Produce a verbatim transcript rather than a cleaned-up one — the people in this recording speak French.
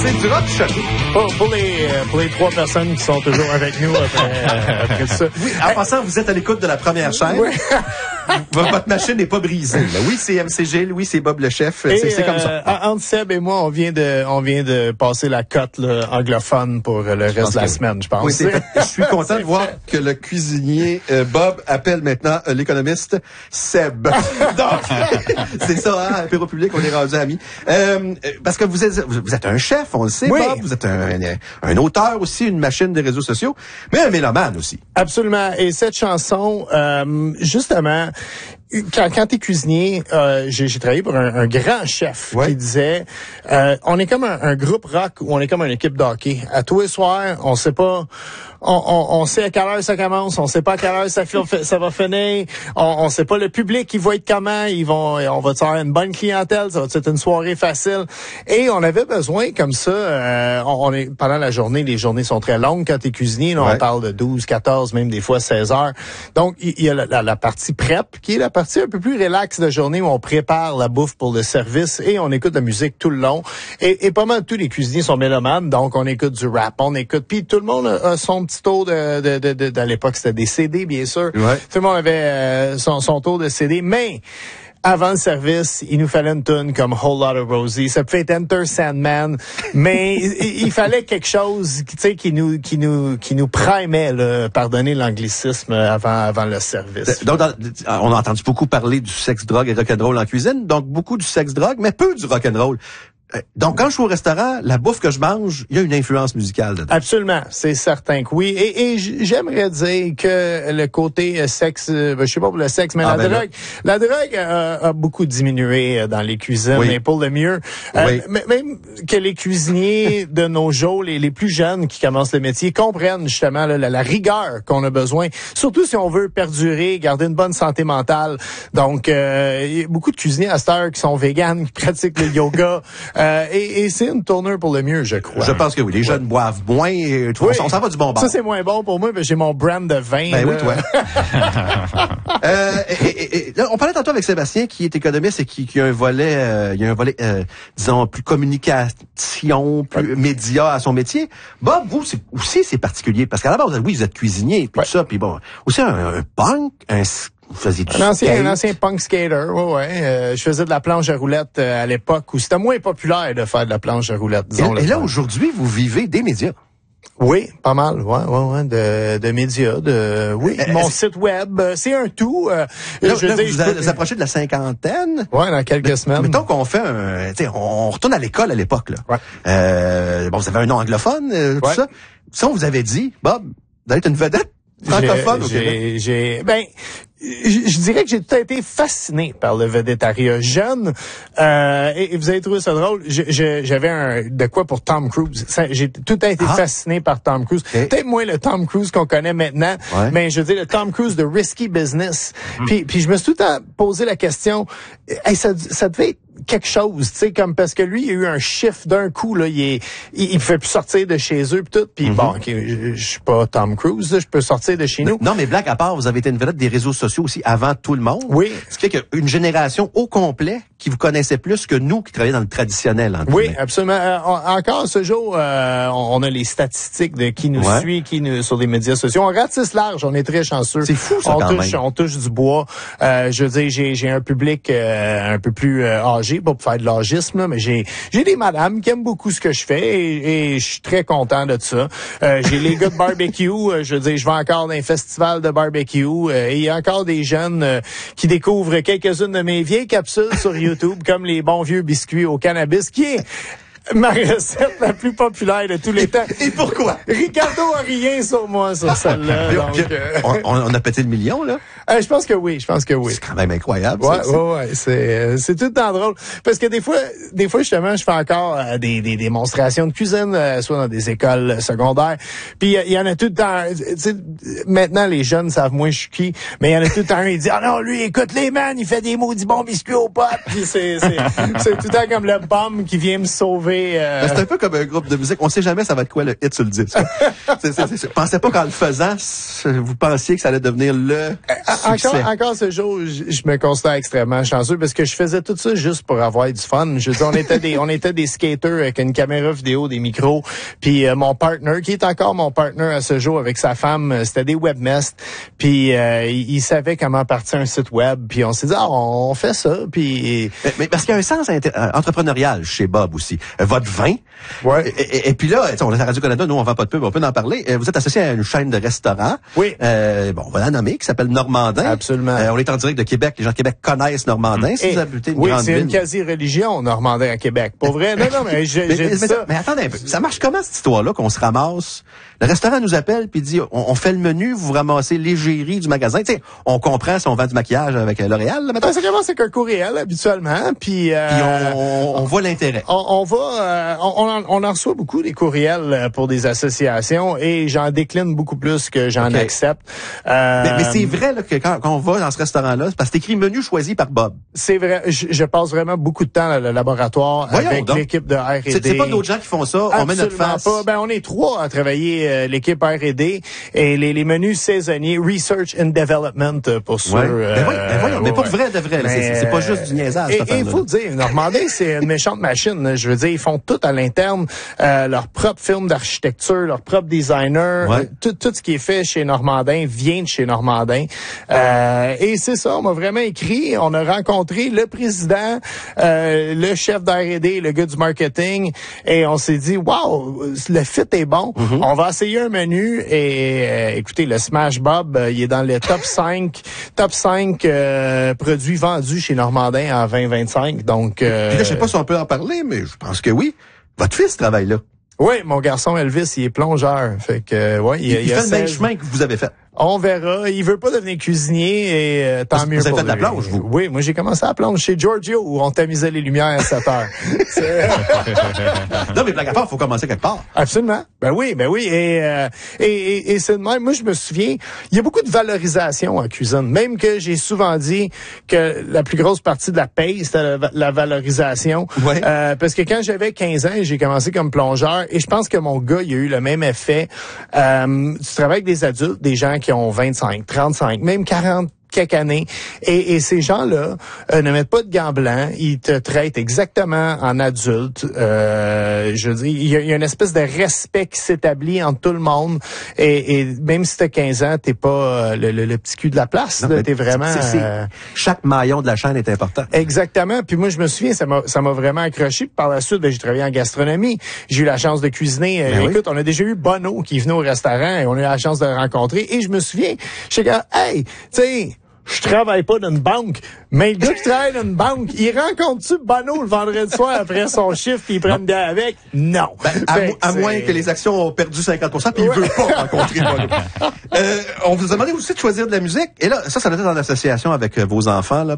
c'est du rock choqué. Pour, pour, les, pour les trois personnes qui sont toujours avec nous après, euh, après ça. Oui, en passant, vous êtes à l'écoute de la première chaîne. Oui. Votre machine n'est pas brisée. Là. Oui, c'est M C G, oui, c'est Bob le chef. Et, c'est, c'est comme ça. Euh, entre Seb et moi, on vient de, on vient de passer la cote là, anglophone pour le reste de la semaine, je pense. Oui, c'est, je suis content de voir que le cuisinier euh, Bob appelle maintenant euh, l'économiste Seb. Donc, c'est ça, hein, Apéro Public, on est rendu amis. Euh, parce que vous êtes, vous êtes un chef, on le sait, oui. Bob. Vous êtes un, un, un auteur aussi, une machine des réseaux sociaux, mais un mélomane aussi. Absolument. Et cette chanson, euh, justement, quand, quand t'es cuisinier, euh, j'ai, j'ai travaillé pour un, un grand chef ouais. qui disait, euh, on est comme un, un groupe rock ou on est comme une équipe de hockey. À tous les soirs, on sait pas, on, on, on sait à quelle heure ça commence, on sait pas à quelle heure ça, ça va finir, on, on sait pas le public qui va être comment, ils vont, on va avoir une bonne clientèle, ça va être une soirée facile. Et on avait besoin comme ça, euh, on, on est pendant la journée, les journées sont très longues quand t'es cuisinier, là, ouais. on parle de douze, quatorze, même des fois seize heures. Donc il y a la, la, la partie prep qui est la partie un peu plus relax de journée où on prépare la bouffe pour le service et on écoute la musique tout le long. Et, et pas mal tous les cuisiniers sont mélomanes, donc on écoute du rap, on écoute, puis tout le monde a, a son petit tour de, de, de, de, de à l'époque c'était des C D bien sûr. Ouais. Tout le monde avait euh, son, son tour de C D, mais avant le service, il nous fallait une tune comme Whole Lotta Rosie. Ça peut être Enter Sandman, mais il, il fallait quelque chose, tu sais, qui nous, qui nous, qui nous primait, là, pardonnez l'anglicisme avant, avant le service. Donc, dans, on a entendu beaucoup parler du sexe, drogue et rock'n'roll en cuisine. Donc, beaucoup du sexe, drogue, mais peu du rock'n'roll. Donc, quand je suis au restaurant, la bouffe que je mange, il y a une influence musicale dedans. Absolument, c'est certain que oui. Et, et j'aimerais dire que le côté sexe, je sais pas pour le sexe, mais ah, la ben drogue, là. la drogue a, a beaucoup diminué dans les cuisines, oui. et pour le mieux. Oui. Euh, même que les cuisiniers de nos jours, les, les plus jeunes qui commencent le métier, comprennent justement là, la, la rigueur qu'on a besoin, surtout si on veut perdurer, garder une bonne santé mentale. Donc, euh, il y a beaucoup de cuisiniers à cette heure qui sont véganes, qui pratiquent le yoga. Euh, et, et c'est une tournure pour le mieux, je crois. Je pense que oui. Les jeunes ouais. boivent moins. Et tout, oui. On s'en va du bon bord. Ça, c'est moins bon pour moi, mais j'ai mon brand de vin. Ben là. oui, toi. euh, et, et, et, là, on parlait tantôt avec Sébastien, qui est économiste et qui, qui a un volet, euh, il y a un volet, euh, disons, plus communication, plus ouais. média à son métier. Bob, vous c'est, aussi, c'est particulier. Parce qu'à la base, oui, vous êtes cuisinier, puis ouais. tout ça, puis bon, aussi un, un punk, un... Vous faisiez du un ancien, skate. un ancien punk skater, ouais, ouais. Euh, je faisais de la planche à roulettes euh, à l'époque où c'était moins populaire de faire de la planche à roulettes, disons. Et, et là, aujourd'hui, vous vivez des médias. Oui, pas mal, ouais, ouais, ouais, de, de médias, de, oui, euh, mon site web, c'est un tout. Euh, là, je là, dis, vous, je vous peux... approchez de la cinquantaine. Ouais, dans quelques mais, semaines. Mettons qu'on fait un, tu sais, on retourne à l'école à l'époque, là. Ouais. Euh, bon, vous avez un nom anglophone, euh, tout ouais. ça. Si on vous avait dit, Bob, vous allez être une vedette francophone au Québec. J'ai, j'ai, ben, je, je dirais que j'ai tout été fasciné par le védétariat jeune. Euh, et, et vous avez trouvé ça drôle. Je, je, j'avais un de quoi pour Tom Cruise. Ça, j'ai tout été ah. fasciné par Tom Cruise. Okay. Peut-être moins le Tom Cruise qu'on connaît maintenant, ouais. mais je veux dire le Tom Cruise de Risky Business. Mm. Puis, puis je me suis tout le temps posé la question. Hey, ça, ça devait être quelque chose, tu sais, comme parce que lui, il a eu un chiffre d'un coup là, il est, il, il pouvait plus sortir de chez eux pis tout, puis mm-hmm. bon, okay, je, je suis pas Tom Cruise, là, je peux sortir de chez nous. Non, mais blague à part, vous avez été une vedette des réseaux sociaux aussi avant tout le monde. Oui. Ce qui fait qu'une génération au complet qui vous connaissait plus que nous qui travaillons dans le traditionnel. Oui, absolument. Euh, on, encore ce jour, euh, on a les statistiques de qui nous ouais. suit, qui nous sur les médias sociaux. On ratisse large, on est très chanceux. C'est fou ça on quand touche, même. On touche du bois. Euh, je veux dire, j'ai, j'ai un public euh, un peu plus euh, âgé, pas pour faire de l'âgisme, là, mais j'ai j'ai des madames qui aiment beaucoup ce que je fais et, et je suis très content de ça. Euh, j'ai les gars de barbecue. Euh, je veux dire, je vais encore dans un festival de barbecue euh, et il y a encore des jeunes euh, qui découvrent quelques-unes de mes vieilles capsules sur YouTube, comme les bons vieux biscuits au cannabis, qui est ma recette la plus populaire de tous les temps. Et pourquoi? Ricardo a rien sur moi sur celle-là. donc, puis, euh... on, on a pété le million, là? Euh, je pense que oui, je pense que oui. C'est quand même incroyable. Ouais, ça, ouais, ouais, c'est c'est tout le temps drôle parce que des fois, des fois justement, je fais encore euh, des, des démonstrations de cuisine, euh, soit dans des écoles secondaires. Puis il y, y en a tout le temps. Tu sais, maintenant les jeunes savent moins je suis qui, mais il y en a tout le temps un il dit ah non lui écoute les man, il fait des maudits bons biscuits aux potes. Puis c'est c'est c'est tout le temps comme le bum qui vient me sauver. Euh... C'est un peu comme un groupe de musique. On sait jamais ça va être quoi le hit sur le disque. c'est, c'est, c'est, pensez pas qu'en le faisant, vous pensiez que ça allait devenir le succès. Encore, encore ce jour, je, je me considère extrêmement chanceux parce que je faisais tout ça juste pour avoir du fun. Je veux dire, on était des, on était des skaters avec une caméra vidéo, des micros, puis euh, mon partner, qui est encore mon partner à ce jour avec sa femme, euh, c'était des webmestres, puis euh, il, il savait comment partir un site web, puis on s'est dit, ah, on fait ça, puis... Mais, mais parce qu'il y a un sens inter- entrepreneurial chez Bob aussi. Euh, votre vin. Ouais. Et, et, et puis là, on est à Radio-Canada, nous, on vend pas de pub, on peut en parler. Euh, vous êtes associé à une chaîne de restaurants. Oui. Euh, bon, on va la nommer, qui s'appelle Normandin. Absolument. Euh, on est en direct de Québec. Les gens de Québec connaissent Normandin. Si Et, vous habitez une oui, grande c'est ville. une quasi-religion, Normandin à Québec. Pour vrai, non, non, mais j'ai, mais, j'ai mais, dit mais, ça. mais attendez un peu. Ça marche comment, cette histoire-là, qu'on se ramasse? Le restaurant nous appelle puis dit, on, on fait le menu, vous ramassez l'égérie du magasin. Tu sais, on comprend si on vend du maquillage avec euh, L'Oréal, là, maintenant. Ben, ça commence avec un courriel, habituellement, puis... Euh, Puis on, on voit l'intérêt. On, on va, euh, on, on, en, on en reçoit beaucoup des courriels pour des associations et j'en décline beaucoup plus que j'en Okay. accepte. Euh, Mais, mais c'est vrai là, que quand, quand on va dans ce restaurant-là, c'est parce que c'est écrit menu choisi par Bob. C'est vrai, je, je passe vraiment beaucoup de temps dans le laboratoire Voyons avec donc. l'équipe de R et D. C'est, c'est pas d'autres gens qui font ça, on met notre Absolument face. pas. Ben, on est trois à travailler euh, l'équipe R et D et les, les menus saisonniers, Research and Development euh, pour ceux... Ouais. Euh, Ben voyons, ben voyons, mais pas ouais. vrai de vrai. Là. C'est, c'est pas juste du niaisage. Et cette il affaire-là. faut le dire, Normandin, c'est une méchante machine. Là. Je veux dire, ils font tout à l'interne, euh, leur propre film d'architecture, leur propre designer, Ouais. euh, tout, tout ce qui est fait chez Normandin vient de chez Normandin. Euh, et c'est ça, on m'a vraiment écrit, on a rencontré le président, euh, le chef d'R et D, le gars du marketing, et on s'est dit, wow, le fit est bon. Mm-hmm. On va essayer un menu et euh, écoutez, le Smash Bob, euh, il est dans le top cinq, top cinq euh, produits vendus chez Normandin en vingt vingt-cinq. Donc, euh, Puis là, je sais pas si on peut en parler, mais je pense que oui. Votre fils travaille là. oui, mon garçon Elvis, il est plongeur. Fait que, ouais, il, Il, il, il fait a le même seize chemin que vous avez fait. On verra. Il veut pas devenir cuisinier et euh, tant Vous- mieux vous avez pour fait de la lui. plonge, vous? Oui, moi j'ai commencé à plonger chez Giorgio où on tamisait les lumières à sept heures. C'est- Non, mais blague à part, faut commencer quelque part. Absolument. Ben oui, ben oui. Et, euh, et, et, et c'est de même. Moi, je me souviens, il y a beaucoup de valorisation en cuisine. Même que j'ai souvent dit que la plus grosse partie de la paye, c'était la, la valorisation. Ouais. Euh, parce que quand j'avais quinze ans, j'ai commencé comme plongeur et je pense que mon gars, il a eu le même effet. Euh, tu travailles avec des adultes, des gens qui ont vingt-cinq, trente-cinq, même quarante quelques années. Et, et ces gens-là euh, ne mettent pas de gants blancs. Ils te traitent exactement en adulte. Euh, je veux dire, il y, a, il y a une espèce de respect qui s'établit entre tout le monde. Et, et même si t'as quinze ans, t'es pas euh, le, le, le petit cul de la place. Non, Là, mais t'es vraiment... c'est- c'est- euh, Chaque maillon de la chaîne est important. Exactement. Puis moi, je me souviens, ça m'a, ça m'a vraiment accroché. Puis par la suite, ben, j'ai travaillé en gastronomie. J'ai eu la chance de cuisiner. Euh, Ben oui. écoute, on a déjà eu Bono qui venait au restaurant et on a eu la chance de le rencontrer. Et je me souviens, j'étais comme, hey, tu sais, je travaille pas dans une banque, mais le gars qui travaille dans une banque, il rencontre-tu Bono le vendredi soir après son chiffre puis il prend une bière avec? Non. Ben, à, Fait mo- à c'est- moins que les actions ont perdu cinquante pour cent puis il veut pas rencontrer Bono. euh, on vous a demandé aussi de choisir de la musique. Et là, ça, ça doit être en association avec euh, vos enfants, là.